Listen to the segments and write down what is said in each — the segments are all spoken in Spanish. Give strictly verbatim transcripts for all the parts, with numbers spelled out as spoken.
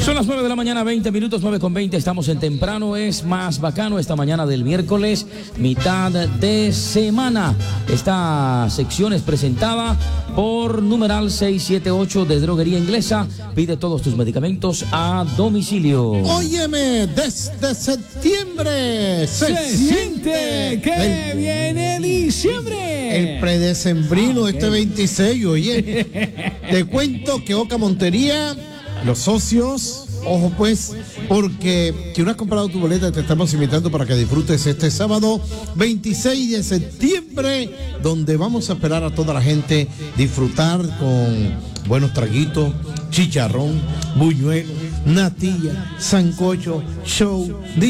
Son las nueve de la mañana, veinte minutos, nueve con veinte. Estamos en Temprano es Más Bacano esta mañana del miércoles, mitad de semana. Esta sección es presentada por numeral seiscientos setenta y ocho de Droguería Inglesa. Pide todos tus medicamentos a domicilio. Óyeme, desde septiembre se, se siente que el, viene diciembre. El predecembrino, ah, okay. Este veintiséis, oye. Te cuento que Oca Montería, los socios, ojo pues, porque si no has comprado tu boleta, te estamos invitando para que disfrutes este sábado veintiséis de septiembre, donde vamos a esperar a toda la gente disfrutar con buenos traguitos, chicharrón, buñuelo, natilla, sancocho, show,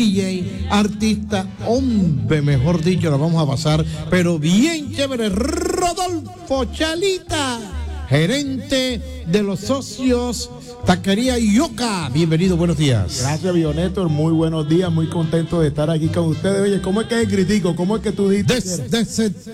D J, artista, hombre, mejor dicho, la vamos a pasar, pero bien chévere. Rodolfo Chalita, gerente de los socios Taquería Yoka, bienvenido, buenos días. Gracias, Bionétor, muy buenos días, muy contento de estar aquí con ustedes. Oye, ¿cómo es que es critico? ¿Cómo es que tú dices? Desde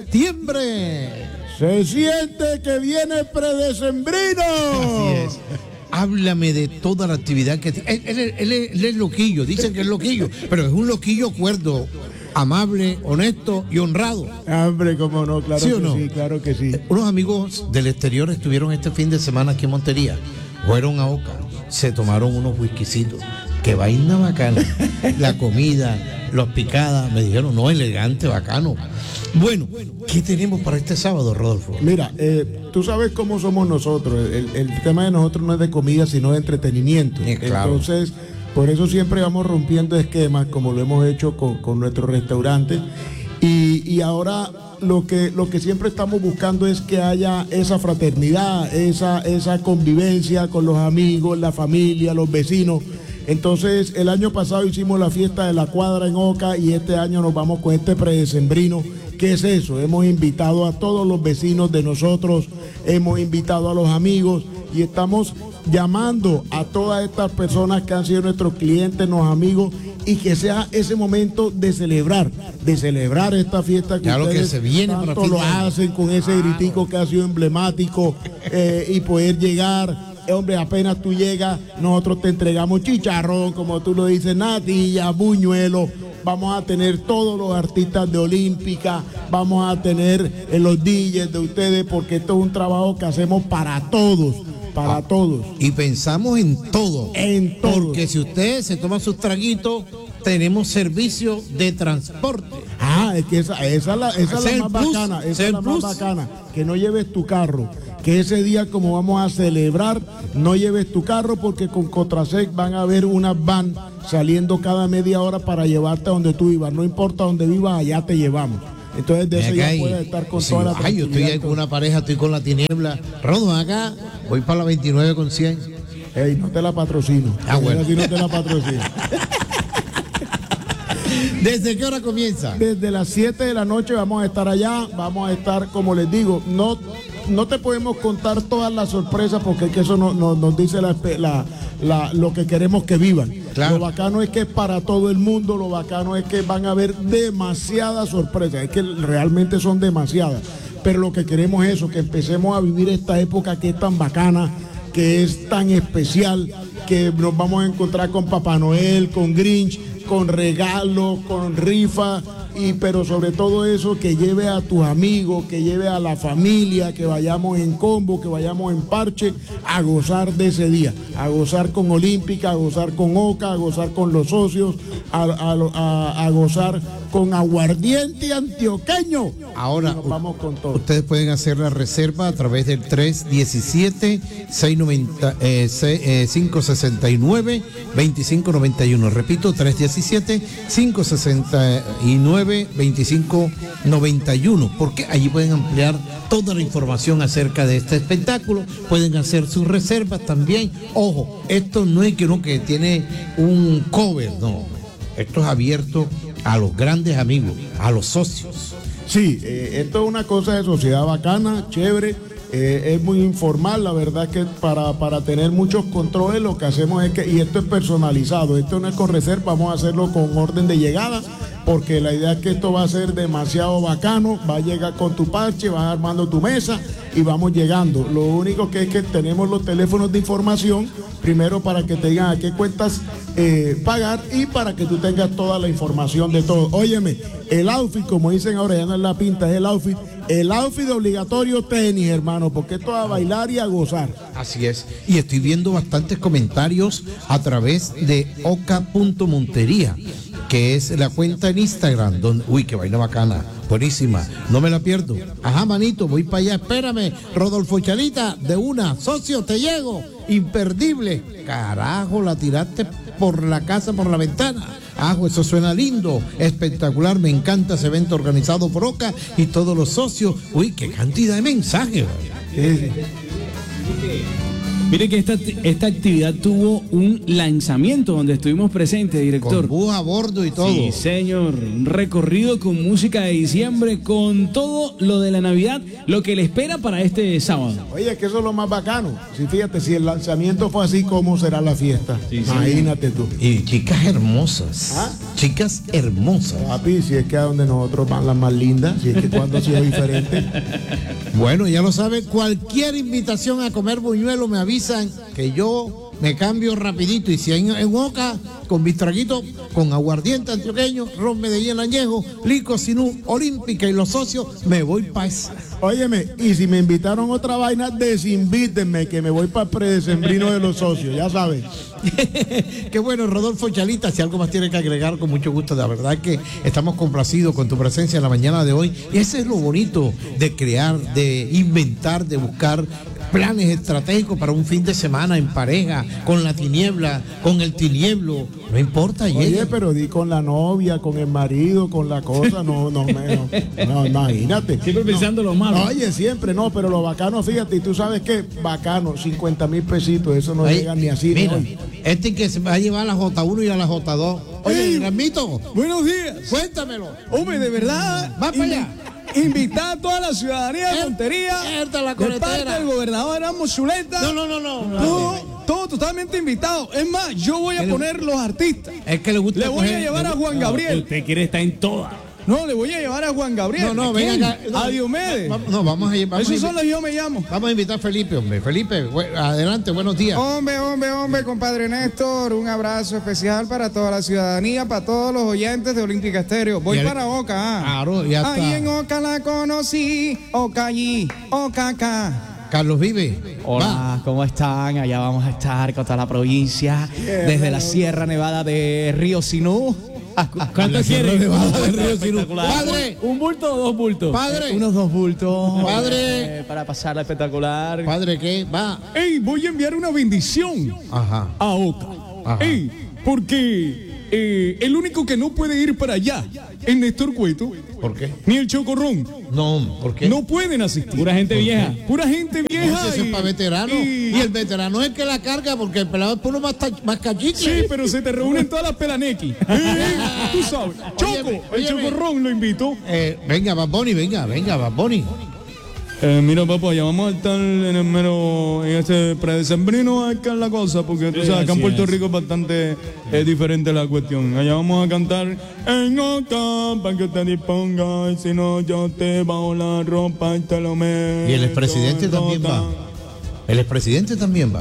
septiembre se siente que viene predecembrino. Así es. Háblame de toda la actividad que... Él, él, él, él es loquillo, dicen que es loquillo, pero es un loquillo cuerdo, amable, honesto y honrado. Hombre, cómo no, claro ¿Sí que o no? sí, claro que sí. Unos amigos del exterior estuvieron este fin de semana aquí en Montería. Fueron a Oca, se tomaron unos whiskycitos. Qué vaina bacana. La comida, los picadas, me dijeron, no, elegante, bacano. Bueno, ¿qué tenemos para este sábado, Rodolfo? Mira, eh, tú sabes cómo somos nosotros. El, el tema de nosotros no es de comida, sino de entretenimiento. Eh, claro. Entonces, por eso siempre vamos rompiendo esquemas, como lo hemos hecho con, con nuestros restaurantes. Y, y ahora lo que, lo que siempre estamos buscando es que haya esa fraternidad, esa, esa convivencia con los amigos, la familia, los vecinos. Entonces, el año pasado hicimos la fiesta de la cuadra en Oca y este año nos vamos con este predecembrino. ¿Qué es eso? Hemos invitado a todos los vecinos de nosotros, hemos invitado a los amigos y estamos llamando a todas estas personas que han sido nuestros clientes, nuestros amigos, y que sea ese momento de celebrar, de celebrar esta fiesta que claro ustedes que se viene tanto para lo hacen con ese claro. gritico que ha sido emblemático eh, y poder llegar. Hombre, apenas tú llegas, nosotros te entregamos chicharrón, como tú lo dices, natilla, buñuelo. Vamos a tener todos los artistas de Olímpica, vamos a tener eh, los D Js de ustedes, porque esto es un trabajo que hacemos para todos. Para ah, todos. Y pensamos en todo. En todo. Porque si ustedes se toman sus traguitos, tenemos servicio de transporte. Ah, es que esa, esa, la, esa es la más plus, bacana. Esa es la plus. más bacana. Que no lleves tu carro. Que ese día, como vamos a celebrar, no lleves tu carro, porque con Cotrasec van a haber unas van saliendo cada media hora para llevarte a donde tú vivas. No importa donde vivas, allá te llevamos. Entonces de eso ya puedes estar con sí, toda la ay, yo estoy ahí con una pareja, estoy con la tiniebla. Rodo, acá, voy para la veintinueve con cien. Ey, no te la patrocino. Ah, bueno. Así no te la patrocino. ¿Desde qué hora comienza? Desde las siete de la noche vamos a estar allá, vamos a estar, como les digo, no, no te podemos contar todas las sorpresas porque es que eso no, no, nos dice la, la, la, lo que queremos que vivan. Claro. Lo bacano es que es para todo el mundo, lo bacano es que van a haber demasiadas sorpresas, es que realmente son demasiadas, pero lo que queremos es eso, que empecemos a vivir esta época que es tan bacana, que es tan especial, que nos vamos a encontrar con Papá Noel, con Grinch, con regalos, con rifa, y pero sobre todo eso, que lleve a tus amigos, que lleve a la familia, que vayamos en combo, que vayamos en parche a gozar de ese día, a gozar con Olímpica, a gozar con Oca, a gozar con los socios, a, a, a, a gozar con aguardiente antioqueño. Ahora nos vamos con todo. Ustedes pueden hacer la reserva a través del tres uno siete, seis nueve cero, cinco seis nueve, dos cinco nueve uno. Repito, tres uno siete, cinco seis nueve, dos cinco nueve uno, porque allí pueden ampliar toda la información acerca de este espectáculo, pueden hacer sus reservas también. Ojo, esto no es que uno que tiene un cover, no, esto es abierto a los grandes amigos, a los socios. Sí, eh, esto es una cosa de sociedad bacana, chévere, eh, es muy informal, la verdad que para, para tener muchos controles lo que hacemos es que, y esto es personalizado, esto no es con reserva, vamos a hacerlo con orden de llegada, porque la idea es que esto va a ser demasiado bacano, va a llegar con tu parche, vas armando tu mesa y vamos llegando. Lo único que es que tenemos los teléfonos de información, primero para que te digan a qué cuentas eh, pagar y para que tú tengas toda la información de todo. Óyeme, el outfit, como dicen ahora, ya no es la pinta, es el outfit. El outfit obligatorio tenis, hermano, porque esto a bailar y a gozar. Así es. Y estoy viendo bastantes comentarios a través de oca.montería, que es la cuenta en Instagram, donde, uy, qué vaina bacana, buenísima, no me la pierdo. Ajá, manito, voy para allá, espérame, Rodolfo Chalita, de una, socio, te llego, imperdible. Carajo, la tiraste por la casa, por la ventana. Ajo, eso suena lindo, espectacular, me encanta ese evento organizado por Oca y todos los socios. Uy, qué cantidad de mensajes. Sí. Mire que esta, esta actividad tuvo un lanzamiento donde estuvimos presentes, director. Con bus a bordo y todo. Sí, señor. Un recorrido con música de diciembre, con todo lo de la Navidad, lo que le espera para este sábado. Oye, que eso es lo más bacano. Si fíjate, si el lanzamiento fue así, ¿cómo será la fiesta? Sí, sí. Imagínate tú. Y chicas hermosas. ¿Ah? Chicas hermosas. Papi, si es que a donde nosotros van las más lindas, si es que cuando ha sido diferente. Bueno, ya lo sabe, cualquier invitación a comer buñuelo me avisan que yo me cambio rapidito. Y si hay en, en Oca, con mis traguitos, con aguardiente antioqueño, ron Medellín añejo, Lico Sinú, Olímpica y los socios, me voy para esa. Óyeme, y si me invitaron a otra vaina, desinvítenme, que me voy para el predecembrino de los socios, ya sabes. Qué bueno, Rodolfo Chalita, si algo más tiene que agregar, con mucho gusto. La verdad que estamos complacidos con tu presencia en la mañana de hoy. Y ese es lo bonito de crear, de inventar, de buscar planes estratégicos para un fin de semana en pareja, con la tiniebla, con el tinieblo, no importa. Oye, llegue. pero di con la novia, con el marido, con la cosa, no, no, me- no, no, imagínate. Siempre pensando lo malo. Oye, siempre, no, pero lo bacano, fíjate, y tú sabes qué, bacano, cincuenta mil pesitos, eso no Ahí, llega ni así. mira, ¿no? este que se va a llevar a la J uno y a la J dos. Oye, Ey. Ramito, Buenos días. cuéntamelo. Hombre, de verdad. Va para allá. Invitar a toda la ciudadanía de Er- Montería, erda la de coletera. parte del gobernador Ramos Zuleta. No, no, no, no. Todo, todo totalmente invitado. Es más, yo voy a poner los artistas. Es que le gusta Le voy a coger- llevar a Juan Gabriel. Usted quiere estar en todas. No, le voy a llevar a Juan Gabriel. No, no, ¿A venga quién? acá. No, A Diomedes. va- No, vamos a ir. Vamos a Esos ir- son los yo me llamo. Vamos a invitar a Felipe, hombre. Felipe, bu- adelante, buenos días. Hombre, hombre, hombre, compadre Néstor, un abrazo especial para toda la ciudadanía, para todos los oyentes de Olímpica Estéreo. Voy Y el- para Oca. ah. Claro, ya está. Ahí en Oca la conocí, Oca allí, Oca acá. Carlos Vive. Hola, Va. ¿cómo están? Allá vamos a estar con toda la provincia, desde la Sierra Nevada de Río Sinú. ¿Cuánto quiere? Padre, ¿Un bulto o dos bultos? Padre. Unos dos bultos. Padre. eh, para pasarla espectacular. padre, ¿qué? Va. Ey, voy a enviar una bendición Ajá. a Oca. Ajá. Ey, porque eh, el único que no puede ir para allá es Néstor Cueto, ¿Por qué? ni el Chocorrón. No, ¿por qué? No pueden asistir. Pura gente vieja. Pura gente vieja. No, si eso es y- para veteranos. y- Y el veterano es el que la carga porque el pelado es puro más, ta- más cachicle. Sí, pero se te reúnen todas las pelanequis. Eh, tú sabes. Choco, Óyeme, el óyeme. Chocorrón lo invito. Eh, venga, Bad Bunny, venga, venga, Bad Bunny. Eh, mira, papá, ya vamos a estar en el mero, en este predecembrino, acá es la cosa, porque tú sabes, acá en Puerto Rico es bastante eh, diferente la cuestión. Allá vamos a cantar en Oca, para que te dispongas, y si no, yo te bajo la ropa y te lo meto. Y el expresidente en también Oca. va. El expresidente también va.